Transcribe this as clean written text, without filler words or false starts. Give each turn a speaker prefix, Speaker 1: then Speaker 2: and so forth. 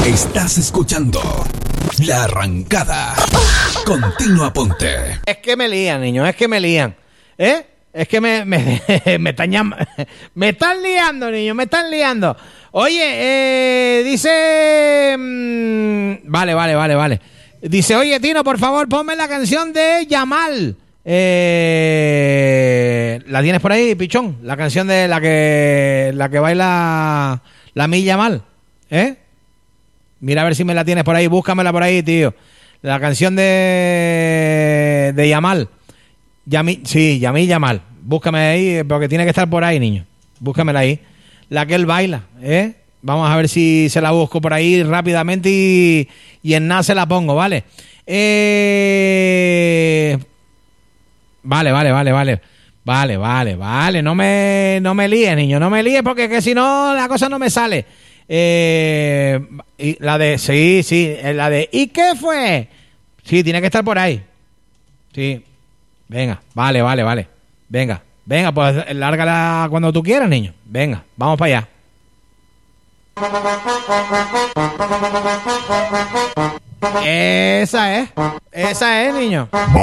Speaker 1: Estás escuchando La Arrancada. Continua Ponte.
Speaker 2: Es que me lían, niños, es que me lían. Es que me están llamando. Me están liando, niños, me están liando. Oye, dice... Vale. Dice, oye, Tino, por favor, ponme la canción de Yamal. ¿La tienes por ahí, pichón? La canción de la que baila la Milla Mal. Mira a ver si me la tienes por ahí, búscamela por ahí, tío. La canción de Yamal. Yamal. Búscame ahí, porque tiene que estar por ahí, niño. Búscamela ahí. La que él baila, Vamos a ver si se la busco por ahí rápidamente y en nada se la pongo, ¿vale? Vale. No me líes, niño. No me líes porque que si no la cosa no me sale. Y la de... Sí. La de... ¿Y qué fue? Sí, tiene que estar por ahí. Sí. Venga. Vale. Venga, pues lárgala cuando tú quieras, niño. Venga, vamos para allá. Esa es, niño.